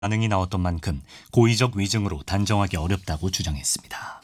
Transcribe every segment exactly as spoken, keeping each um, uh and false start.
반응이 나왔던 만큼 고의적 위증으로 단정하기 어렵다고 주장했습니다.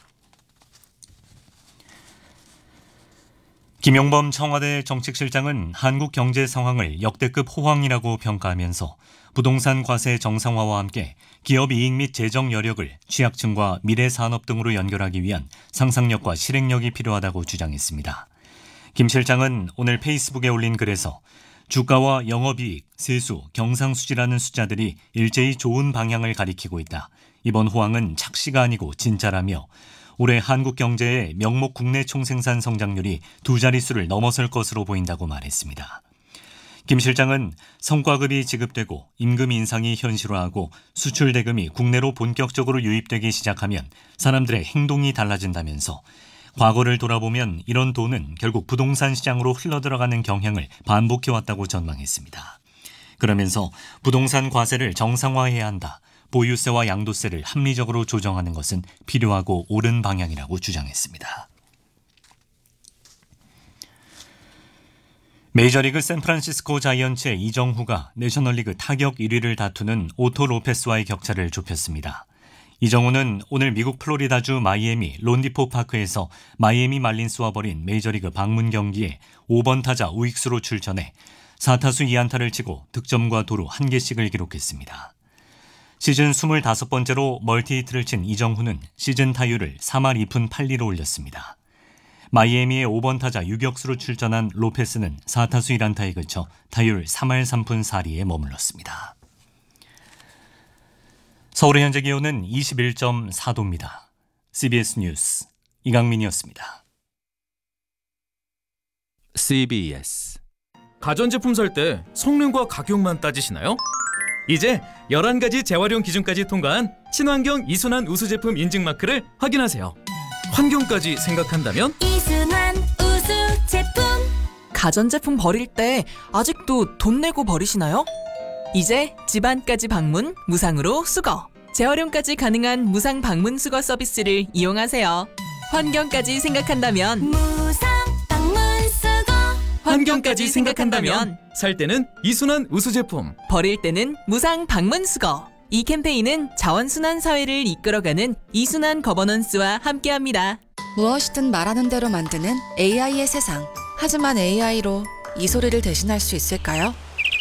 김용범 청와대 정책실장은 한국 경제 상황을 역대급 호황이라고 평가하면서 부동산 과세 정상화와 함께 기업 이익 및 재정 여력을 취약층과 미래 산업 등으로 연결하기 위한 상상력과 실행력이 필요하다고 주장했습니다. 김 실장은 오늘 페이스북에 올린 글에서 주가와 영업이익, 세수, 경상수지라는 숫자들이 일제히 좋은 방향을 가리키고 있다. 이번 호황은 착시가 아니고 진짜라며 올해 한국 경제의 명목 국내 총생산 성장률이 두 자릿수를 넘어설 것으로 보인다고 말했습니다. 김 실장은 성과급이 지급되고 임금 인상이 현실화하고 수출 대금이 국내로 본격적으로 유입되기 시작하면 사람들의 행동이 달라진다면서 과거를 돌아보면 이런 돈은 결국 부동산 시장으로 흘러들어가는 경향을 반복해왔다고 전망했습니다. 그러면서 부동산 과세를 정상화해야 한다. 보유세와 양도세를 합리적으로 조정하는 것은 필요하고 옳은 방향이라고 주장했습니다. 메이저리그 샌프란시스코 자이언츠의 이정후가 내셔널리그 타격 일 위를 다투는 오토 로페스와의 격차를 좁혔습니다. 이정후는 오늘 미국 플로리다주 마이애미 론디포 파크에서 마이애미 말린스와 벌인 메이저리그 방문 경기에 오 번 타자 우익수로 출전해 사 타수 이 안타를 치고 득점과 도루 한 개씩을 기록했습니다. 시즌 스물다섯 번째로 멀티히트를 친 이정후는 시즌 타율을 삼 할 이 푼 팔 리로 올렸습니다. 마이애미의 오 번 타자 유격수로 출전한 로페스는 사 타수 일 안타에 그쳐 타율 삼 할 삼 푼 사 리에 머물렀습니다. 서울의 현재 기온은 이십일 점 사 도입니다. 씨비에스 뉴스 이강민이었습니다. 씨비에스 가전제품 살 때 성능과 가격만 따지시나요? 이제 열한 가지 재활용 기준까지 통과한 친환경 이순환 우수 제품 인증 마크를 확인하세요. 환경까지 생각한다면 이순환 우수 제품. 가전제품 버릴 때 아직도 돈 내고 버리시나요? 이제 집안까지 방문 무상으로 수거. 재활용까지 가능한 무상 방문 수거 서비스를 이용하세요. 환경까지 생각한다면 무상 방문 수거. 환경까지 생각한다면 살 때는 이순환 우수 제품, 버릴 때는 무상 방문 수거. 이 캠페인은 자원순환 사회를 이끌어가는 이순환 거버넌스와 함께합니다. 무엇이든 말하는 대로 만드는 에이아이의 세상. 하지만 에이아이로 이 소리를 대신할 수 있을까요?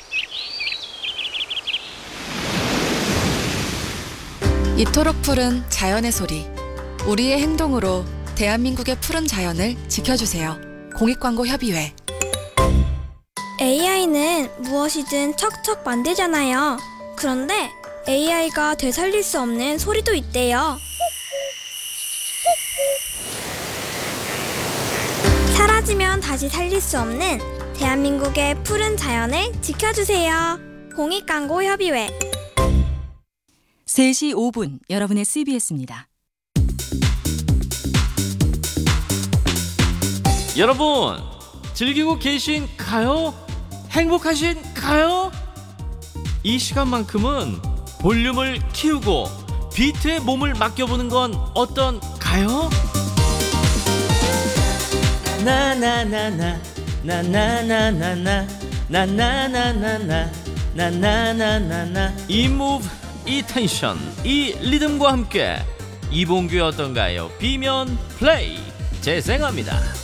이토록 푸른 자연의 소리. 우리의 행동으로 대한민국의 푸른 자연을 지켜주세요. 공익광고협의회. 에이아이는 무엇이든 척척 만들잖아요. 그런데 에이아이가 되살릴 수 없는 소리도 있대요. 사라지면 다시 살릴 수 없는 대한민국의 푸른 자연을 지켜주세요. 공익광고협의회. 세 시 오 분 여러분의 씨비에스입니다. 여러분 즐기고 계신가요? 행복하신가요? 이 시간만큼은 볼륨을 키우고 비트에 몸을 맡겨보는 건 어떤가요? 나나나나 나나나나나 나나나나나 나나나나나 이 무브 이 텐션 이 리듬과 함께 이봉규의 어떤가요? 비면 플레이 재생합니다.